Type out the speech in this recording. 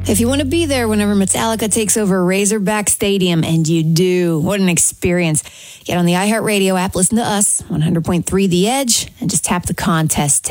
If you want to be there whenever Metallica takes over Razorback Stadium, and you do, what an experience. Get on the iHeartRadio app, listen to us, 100.3 The Edge, and just tap the contest tab.